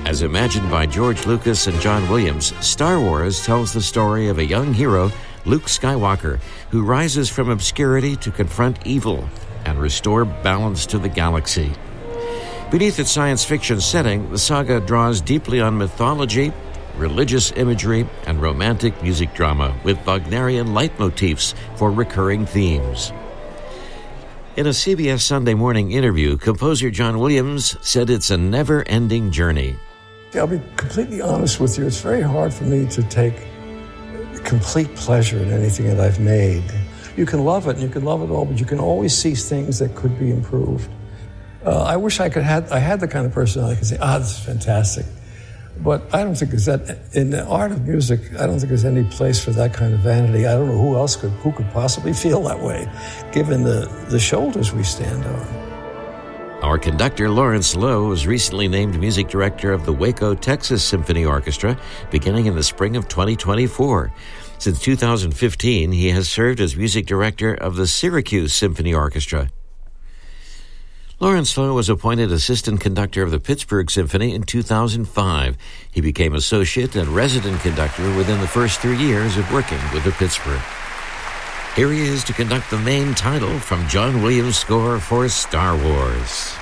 As imagined by George Lucas and John Williams, Star Wars tells the story of a young hero, Luke Skywalker, who rises from obscurity to confront evil and restore balance to the galaxy. Beneath its science fiction setting, the saga draws deeply on mythology, religious imagery, and romantic music drama with Wagnerian leitmotifs for recurring themes. In a CBS Sunday Morning interview, composer John Williams said it's a never-ending journey. I'll be completely honest with you. It's very hard for me to take complete pleasure in anything that I've made. You can love it, and you can love it all, but you can always see things that could be improved. I wish I had the kind of personality I could say, this is fantastic. But I don't think in the art of music, I don't think there's any place for that kind of vanity. I don't know who could possibly feel that way, given the shoulders we stand on. Our conductor, Lawrence Lowe, was recently named music director of the Waco, Texas Symphony Orchestra, beginning in the spring of 2024. Since 2015, he has served as music director of the Syracuse Symphony Orchestra. Lawrence Lowe was appointed assistant conductor of the Pittsburgh Symphony in 2005. He became associate and resident conductor within the first 3 years of working with the Pittsburgh. Here he is to conduct the main title from John Williams' score for Star Wars.